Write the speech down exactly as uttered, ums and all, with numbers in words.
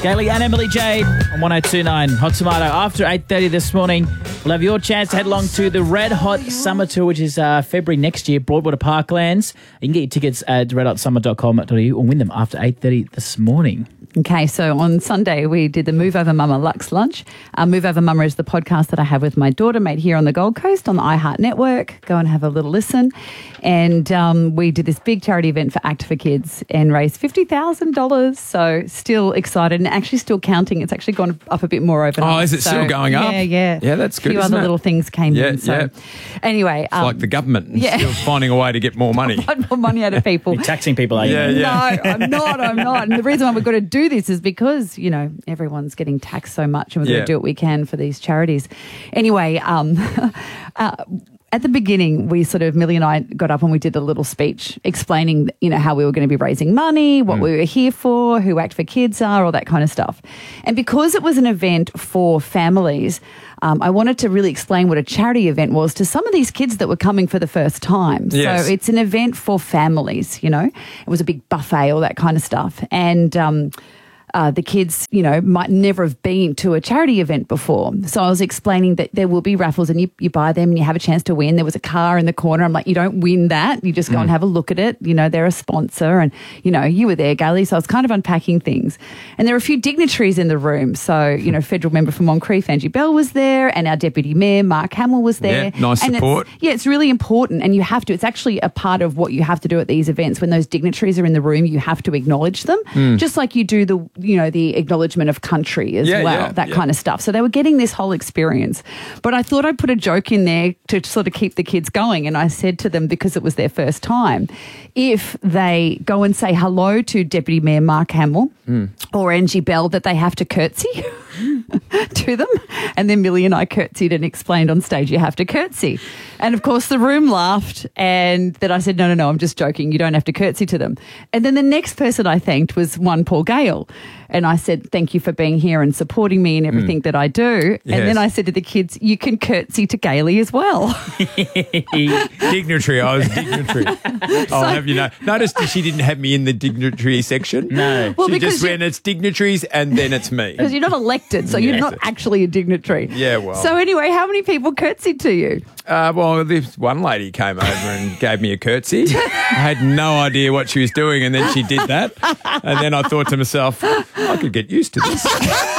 Gailey and Emily Jade on one oh two point nine Hot Tomato. After eight thirty this morning, we'll have your chance to head along to the Red Hot Summer Tour, which is uh, February next year, Broadwater Parklands. You can get your tickets at red hot summer dot com dot a u or win them after eight thirty this morning. Okay, so on Sunday we did the Move Over Mama Lux Lunch. Uh, Move Over Mama is the podcast that I have with my daughter made here on the Gold Coast on the iHeart Network. Go and have a little listen. And um, we did this big charity event for Act for Kids and raised fifty thousand dollars. So still excited and actually still counting. It's actually gone up a bit more overnight. Oh, is it so, still going up? Yeah, yeah. Yeah, that's good, A few isn't other it? little things came Yeah, in. So yeah. anyway. It's um, like the government and yeah. still finding a way to get more money. want more money out of people. You're taxing people, are you? Yeah, yeah. No, I'm not. I'm not. And the reason why we've got to do this is because, you know, everyone's getting taxed so much and we're Yeah. going to do what we can for these charities. Anyway, um, uh, at the beginning, we sort of, Millie and I got up and we did a little speech explaining, you know, how we were going to be raising money, what Mm. we were here for, who Act for Kids are, all that kind of stuff. And because it was an event for families, um, I wanted to really explain what a charity event was to some of these kids that were coming for the first time. Yes. So it's an event for families, you know. It was a big buffet, all that kind of stuff. And um Uh, the kids, you know, might never have been to a charity event before. So I was explaining that there will be raffles and you, you buy them and you have a chance to win. There was a car in the corner. I'm like, you don't win that. You just go Mm. and have a look at it. You know, they're a sponsor and, you know, you were there, Gailey. So I was kind of unpacking things. And there were a few dignitaries in the room. So, you know, federal member from Moncrief, Angie Bell was there and our deputy mayor, Mark Hamill was there. Yeah, nice and support. It's, yeah, it's really important and you have to. It's actually a part of what you have to do at these events. When those dignitaries are in the room, you have to acknowledge them. Mm. Just like you do the, you know, the acknowledgement of country as Yeah, well, yeah, that yeah. kind of stuff. So they were getting this whole experience. But I thought I'd put a joke in there to sort of keep the kids going. And I said to them, because it was their first time, if they go and say hello to Deputy Mayor Mark Hamill Mm. or Angie Bell, that they have to curtsy to them. And then Millie and I curtsied and explained on stage, you have to curtsy. And of course the room laughed and then I said, no, no, no, I'm just joking. You don't have to curtsy to them. And then the next person I thanked was one Paul Gale. And I said, thank you for being here and supporting me in everything that I do. Yes. And then I said to the kids, you can curtsy to Gailey as well. Dignitary, I was dignitary. I'll have you know. Notice that she didn't have me in the dignitary section. No. Well, she because just you- went, it's dignitaries and then it's me. Because you're not elected, so you're Yes. not actually a dignitary. Yeah, well. So anyway, how many people curtsied to you? Uh, well, this one lady came over and gave me a curtsy. I had no idea what she was doing, and then she did that. And then I thought to myself, I could get used to this.